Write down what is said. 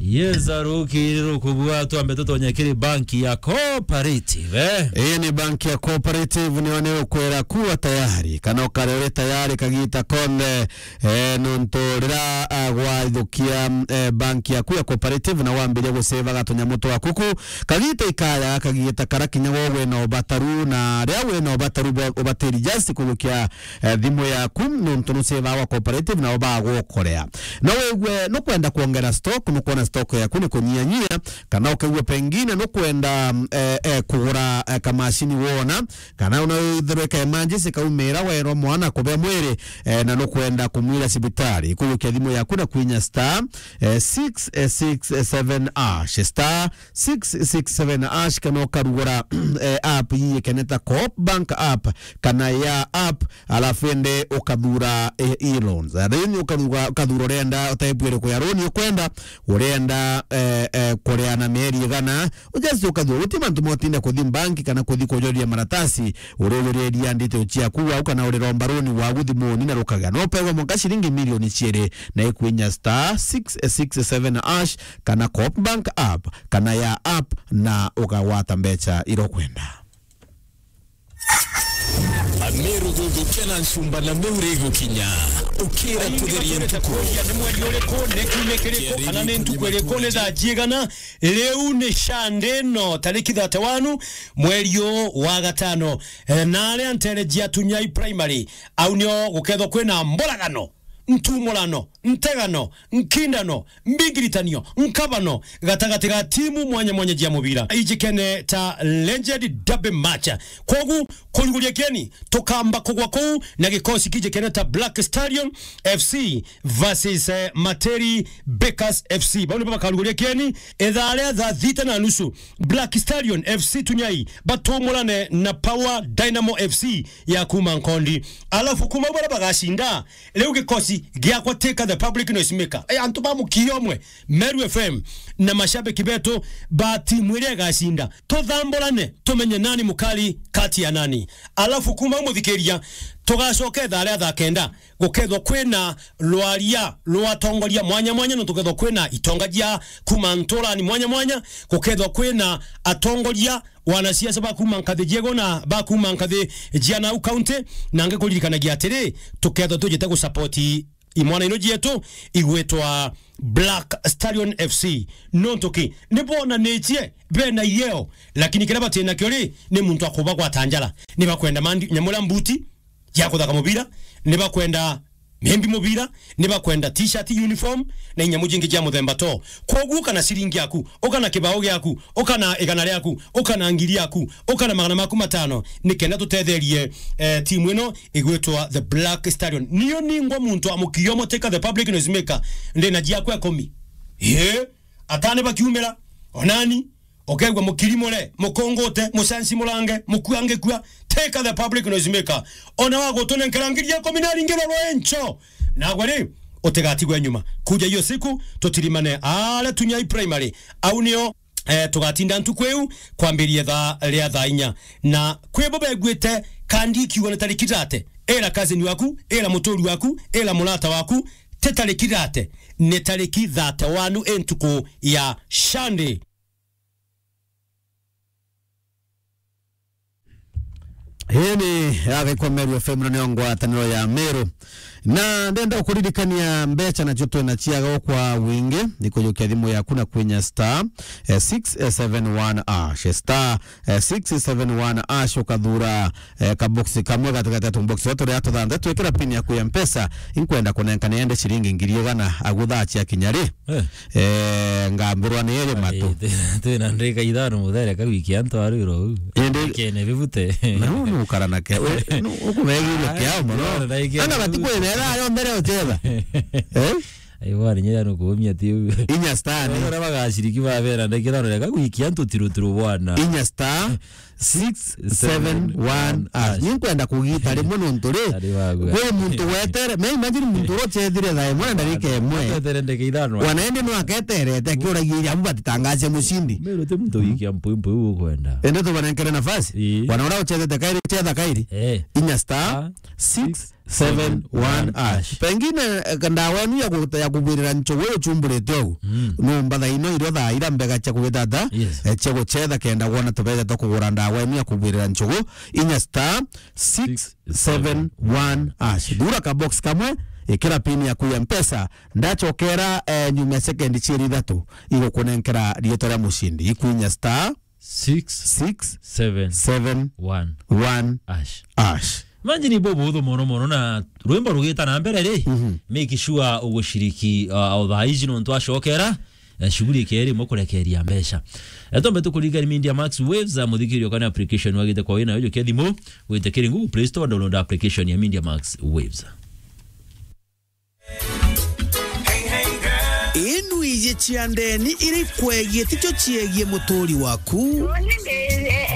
Yezaruki rukubwa tuambe tutonyekiri banki ya Cooperative. Hii ni banki ya Cooperative ni wane ukwera kuwa tayari. Kana ukarere tayari kagita konde nontorira gwaithukia banki ya kuya Cooperative na wambire guseva gatonya muto wa kuku. Kagita ikaya kagita karakinya wowe na obataru na rewe na obataru obateri just kugukia thimu ya nontono seva wa Cooperative na obago korea. Na wewe no kwenda kuongera stock no kuona stock ya kuni kunyanyia kana ukewe pengine no kwenda kugura kamashini wona kana unathireka emergency kaumira wero mwana kobe mwere na no kwenda kumwira sibitari kugukia thimu ya kuna kwinya star 667 ash star 667 ash kana ukarugura app hii keneta Coop Bank app kana ya app alafu ende ukadhura e-loans then ukadhura renda utayepwere kwa roni ukwenda urenda koreana meri gana ujasi ukadhura utima ntumotinda kuthi banki kana kuthi kujoria maratasi urereria ndite uchia kuwa ukana ureromba roni wa guthimo nina rukaga no pewa monga shilingi milioni chere na ikwinya star 667 ash kana Coop Bank app kana ya app na ukawata mbecha irokwenda Amero dogo kena nsumba na murego kinya ukira tugeria ntuko ya mweli ole ko nekimekereko kana nentukwele kone za jigana leo ne shandeno tariki 31 mweli wa gatano nale antelejia tunyai primary aunyo guketho kwena mbolagano ntumulano ntegano nkindano mbingiritanio nkabano gatagati ga timu mwanya jia mubira ijikene ta legend double match kogu kuligulia keni tokamba kogwa kou na gikosi kijikene ta Black Stallion FC versus Materi Bakers FC bauni baba kaligulia keni edhale dha dhita na nusu Black Stallion FC tunyai batomulane na Power Dynamo FC ya Kumankondi alafu kumabara bagashinda leo gikosi gya kwa teka the public noise maker antuba mukiyomwe Meru FM na mashabiki beto ba timu ile gashinda tothambolane tumenye nani mukali kati ya nani alafu kuma muthikeria tugacoke thale tha kenda gukethwo kwina lwaria lwatongoria mwanya no tukethwo kwina itongajia kumantora ni mwanya gukethwo kwina atongoria wanasiasa ba kumankathi jego na ba kumankathi jiana county nange kuririkanagia atiri tukethwo tujite gu support imwana inoji yetu igwetwa Black Stallion FC nontoki nibona netie bena yeo lakini kiraba tena kyori ni muntu akuba kwa tanjala niba kwenda mandi nyamula mbuti yako thaka mubira niba kwenda membi mubira niba kwenda t-shirt uniform na nyamujingi jya muthemba to koguka na siringi yaku okana kibao yaku okana eganale yaku okana ngiri yaku okana magana maku matano nikenda tutetherie timu ino igwetwa the Black Stallion niyo ningwa muntu amukiyomo teka the public noise maker ndena jya kwa komi atane bakiumera onani okegwa mukirimole mukongote musansi mulange mukuange kwa teka the public noise maker ona wago tonenkerangiria kominali ngero lwencho nagwari otegatigwa nyuma kuja hiyo siku totirimane ala tunyai primary aunio tugatinda ntukweu kwambiria tha inya na kwebobe gwete kandi kiwa tarikirate era kazi ni waku era motori waku era mulata waku tetarikirate netariki 31 entuko ya shande. Hini kwa Meru FM na neongwa taniro ya Meru na ndenda ukuridikania mbecha na joto na chiaga kwa wingi niko yokia thimu ya kuna kwenye star 671 ash star 671 ash ukadhura kaboksi kamwe katika tumboksi yoto ya todhanda tuwekera pini ya kuya mpesa inkwenda kunenka niende shiringi ngiriogana agudhachi ya kinyari ngambirwa ni yele matu tena ndeka idhano mudhere ka wiki anto ariro kene bivute no karana ke ukumegi lo kyao mano anga batikwe nera yo mbere oteba aiwari nyera no kumya tiu inya star ni ora bagashiriki babera ndekirano reka wiki anto tiruturu bwana inya star 671 ash ninkwenda kugita rimwe nontore we muntu wetere me imagine muntu rochethire thae mwana ndarike mwe wetere ndeke idhano wanaende no aketerete kiura giria mbatitangazia mushindi mero te muntu wiki ampu kwenda ende to banankere nafasi wanaona uchethete kairi chetha kairi inya star 6 671 ash pengine ndawa enu ya kubwirira nchogo chumbulete au no mbada ino iro da ira mbega cha kubetata chego cheda kenda wona tobega to kugura ndawa enu ya kubwirira nchogo inya star 671 ash dura ka box kamwe ikira pini ya kuya mpesa ndachokera nyuma second chiri datu iko kunenkera rietora mushindi ikunya star 671 ash Manjini bobo do mono na ruimba rugita na mbere ri make sure ugushiriki authaiji no ntwa shokera shughuli keri mukurekeria mbesha etombe tukuliga Media Max Waves muthikirio kana application wagite kwa wina yo kedimo witekeri Google Play Store download application ya Media Max Waves. Inu ije chiandeni iri kwegie ticho chiegie motori waku